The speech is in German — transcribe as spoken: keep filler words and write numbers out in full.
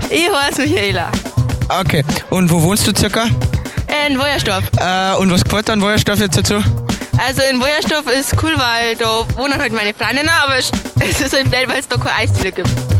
Ich heiße Michaela. Okay, und wo wohnst du circa? In Wojersdorf. Äh, und was gefällt dir an Wojersdorf jetzt dazu? Also in Wojersdorf ist cool, weil da wohnen halt meine Freundinnen, aber es ist halt blöd, weil es da keine Eisdiele gibt.